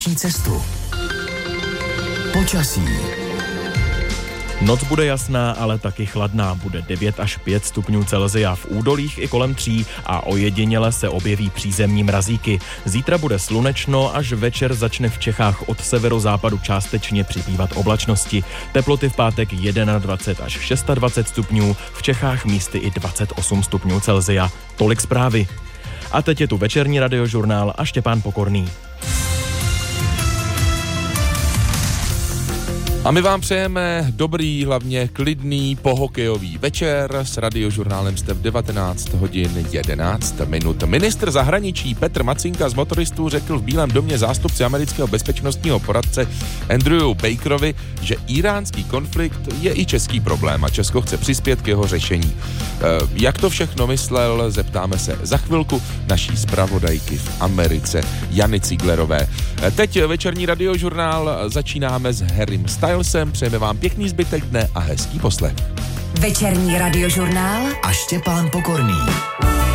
cestu. Počasí. Noc bude jasná, ale taky chladná. Bude 9 až 5 stupňů Celsia v údolích i kolem 3 a ojediněle se objeví přízemní mrazíky. Zítra bude slunečno, až večer začne v Čechách od severozápadu částečně přibývat oblačnosti. Teploty v pátek 21 až 26 stupňů, v Čechách místy i 28 stupňů Celsia. Tolik zprávy. A teď je tu večerní radiožurnál a Štěpán Pokorný. A my vám přejeme dobrý, hlavně klidný pohokejový večer. S radiožurnálem jste v 19 hodin 11 minut. Ministr zahraničí Petr Macinka z motoristů řekl v Bílém domě zástupci amerického bezpečnostního poradce Andrew Bakerovi, že iránský konflikt je i český problém a Česko chce přispět k jeho řešení. Jak to všechno myslel, zeptáme se za chvilku naší zpravodajky v Americe Jany Ciglerové. Teď večerní radiožurnál začínáme s Harrym Stylesem. Přejeme vám pěkný zbytek dne a hezký poslech. Večerní radiožurnál a Štěpán Pokorný.